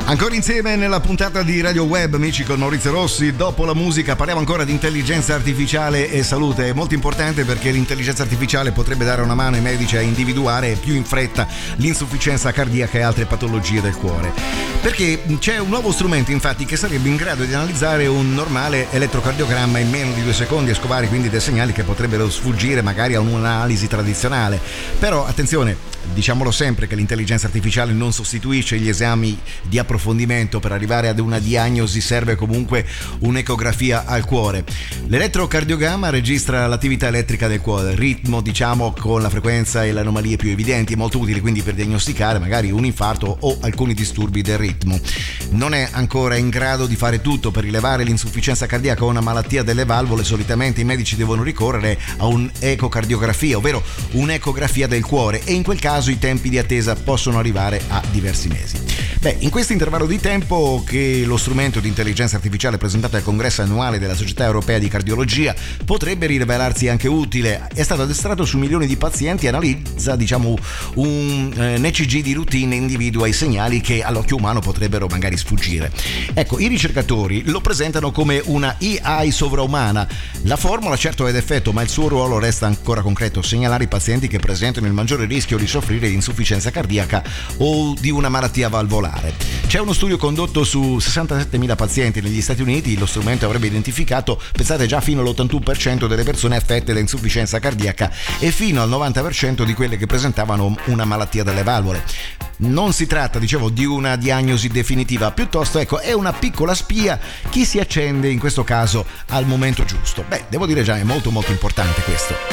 Ancora insieme nella puntata di Radio Web, amici, con Maurizio Rossi. Dopo la musica parliamo ancora di intelligenza artificiale e salute. È molto importante perché l'intelligenza artificiale potrebbe dare una mano ai medici a individuare più in fretta l'insufficienza cardiaca e altre patologie del cuore. Perché c'è un nuovo strumento, infatti, che sarebbe in grado di analizzare un normale elettrocardiogramma in meno di 2 secondi e scovare quindi dei segnali che potrebbero sfuggire magari a un'analisi tradizionale. Però attenzione, diciamolo sempre che l'intelligenza artificiale non sostituisce gli esami di approfondimento. Per arrivare ad una diagnosi serve comunque un'ecografia al cuore. L'elettrocardiogramma registra l'attività elettrica del cuore, il ritmo, diciamo, con la frequenza e le anomalie più evidenti, molto utili quindi per diagnosticare magari un infarto o alcuni disturbi del ritmo. Non è ancora in grado di fare tutto. Per rilevare l'insufficienza cardiaca o una malattia delle valvole solitamente i medici devono ricorrere a un'ecocardiografia, ovvero un'ecografia del cuore, e in quel caso i tempi di attesa possono arrivare a diversi mesi. In questo intervallo di tempo che lo strumento di intelligenza artificiale presentato al congresso annuale della Società Europea di Cardiologia potrebbe rivelarsi anche utile. È stato addestrato su milioni di pazienti e analizza, un ECG di routine e individua i segnali che all'occhio umano potrebbero magari sfuggire. Ecco, i ricercatori lo presentano come una AI sovraumana. La formula certo è d'effetto, ma il suo ruolo resta ancora concreto: segnalare i pazienti che presentano il maggiore rischio di soffrire di insufficienza cardiaca o di una malattia valvolare. C'è uno studio condotto su 67.000 pazienti negli Stati Uniti. Lo strumento avrebbe identificato, pensate, già fino all'81% delle persone affette da insufficienza cardiaca e fino al 90% di quelle che presentavano una malattia delle valvole. Non si tratta, di una diagnosi definitiva, piuttosto, è una piccola spia che si accende in questo caso al momento giusto. Devo dire già è molto molto importante questo.